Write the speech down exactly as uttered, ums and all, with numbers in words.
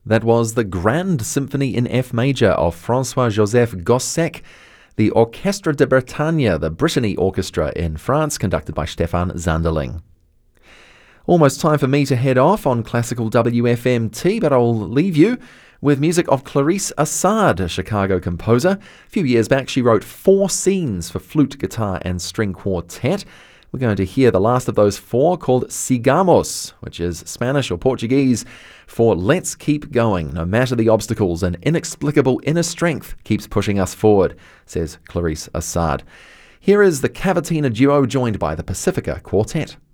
That was the Grand Symphony in F Major of François-Joseph Gossec, the Orchestre de Bretagne, the Brittany Orchestra in France, conducted by Stefan Zanderling. Almost time for me to head off on Classical W F M T, but I'll leave you with music of Clarice Assad, a Chicago composer. A few years back, she wrote four scenes for flute, guitar, and string quartet. We're going to hear the last of those four, called Sigamos, which is Spanish or Portuguese for Let's Keep Going. No matter the obstacles, an inexplicable inner strength keeps pushing us forward, says Clarice Assad. Here is the Cavatina duo joined by the Pacifica Quartet.